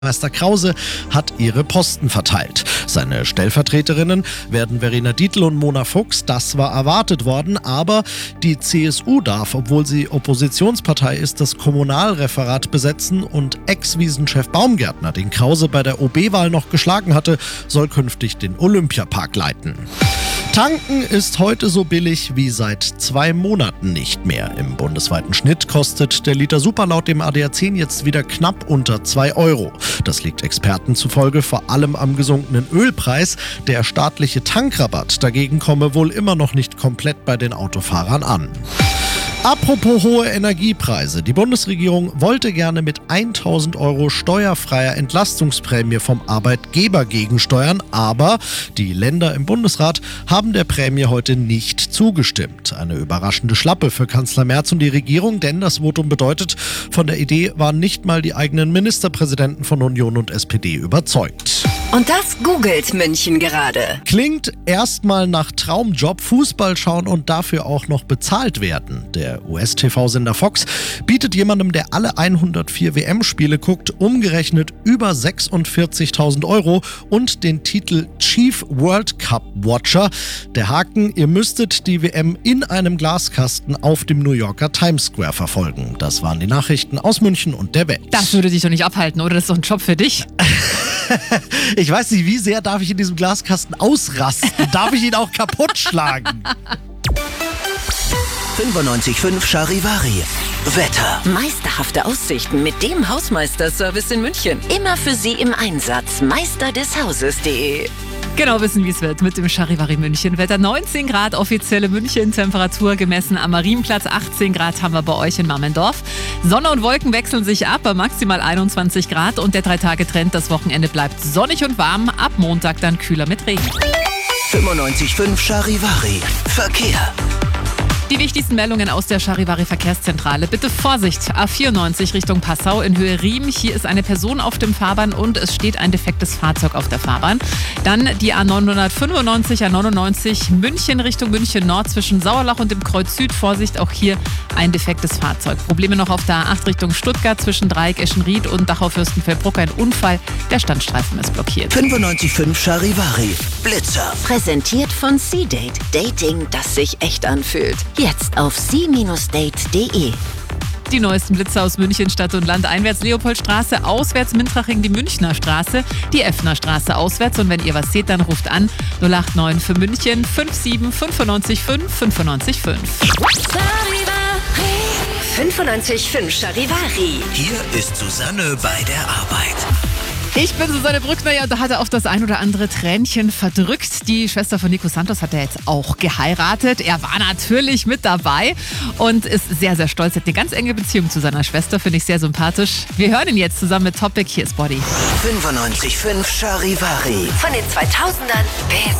Meister Krause hat ihre Posten verteilt. Seine Stellvertreterinnen werden Verena Dietl und Mona Fuchs. Das war erwartet worden, aber die CSU darf, obwohl sie Oppositionspartei ist, das Kommunalreferat besetzen und Ex-Wiesenchef Baumgärtner, den Krause bei der OB-Wahl noch geschlagen hatte, soll künftig den Olympiapark leiten. Tanken ist heute so billig wie seit 2 Monaten nicht mehr. Im bundesweiten Schnitt kostet der Liter Super laut dem ADAC jetzt wieder knapp unter 2 Euro. Das liegt Experten zufolge vor allem am gesunkenen Ölpreis. Der staatliche Tankrabatt dagegen komme wohl immer noch nicht komplett bei den Autofahrern an. Apropos hohe Energiepreise. Die Bundesregierung wollte gerne mit 1.000 Euro steuerfreier Entlastungsprämie vom Arbeitgeber gegensteuern, aber die Länder im Bundesrat haben der Prämie heute nicht zugestimmt. Eine überraschende Schlappe für Kanzler Merz und die Regierung, denn das Votum bedeutet, von der Idee waren nicht mal die eigenen Ministerpräsidenten von Union und SPD überzeugt. Und das googelt München gerade. Klingt erstmal nach Traumjob, Fußball schauen und dafür auch noch bezahlt werden. Der US-TV-Sender Fox bietet jemandem, der alle 104 WM-Spiele guckt, umgerechnet über 46.000 Euro und den Titel Chief World Cup Watcher. Der Haken, ihr müsstet die WM in einem Glaskasten auf dem New Yorker Times Square verfolgen. Das waren die Nachrichten aus München und der Welt. Das würde dich doch nicht abhalten, oder? Das ist doch ein Job für dich. Ich weiß nicht, wie sehr darf ich in diesem Glaskasten ausrasten? Darf ich ihn auch kaputt schlagen? 95.5 Charivari. Wetter. Meisterhafte Aussichten mit dem Hausmeisterservice in München. Immer für Sie im Einsatz. meisterdeshauses.de. Genau wissen, wie es wird mit dem Charivari München. Wetter 19 Grad, offizielle München-Temperatur gemessen am Marienplatz. 18 Grad haben wir bei euch in Mammendorf. Sonne und Wolken wechseln sich ab, maximal 21 Grad. Und der 3-Tage-Trend, das Wochenende bleibt sonnig und warm. Ab Montag dann kühler mit Regen. 95.5 Charivari. Verkehr. Die wichtigsten Meldungen aus der Charivari Verkehrszentrale. Bitte Vorsicht, A94 Richtung Passau in Höhe Riem. Hier ist eine Person auf dem Fahrbahn und es steht ein defektes Fahrzeug auf der Fahrbahn. Dann die A995, A99 München Richtung München Nord zwischen Sauerlach und dem Kreuz Süd. Vorsicht, auch hier ein defektes Fahrzeug. Probleme noch auf der A8 Richtung Stuttgart zwischen Dreieck Eschenried und Dachau-Fürstenfeldbruck. Ein Unfall, der Standstreifen ist blockiert. 95.5 Charivari. Blitzer. Präsentiert von C-Date. Dating, das sich echt anfühlt. Jetzt auf c-date.de. Die neuesten Blitzer aus München Stadt und Land. Einwärts Leopoldstraße, auswärts Mintraching die Münchner Straße, die Effner Straße auswärts. Und wenn ihr was seht, dann ruft an 089 für München 57 95 5 95 5. 95.5 Charivari. Hier ist Susanne bei der Arbeit. Ich bin Susanne Brückner, ja, und da hat er auch das ein oder andere Tränchen verdrückt. Die Schwester von Nico Santos hat er jetzt auch geheiratet. Er war natürlich mit dabei und ist sehr, sehr stolz. Er hat eine ganz enge Beziehung zu seiner Schwester, finde ich sehr sympathisch. Wir hören ihn jetzt zusammen mit Topic. Hier ist Body. 95.5 Charivari. Von den 2000ern bis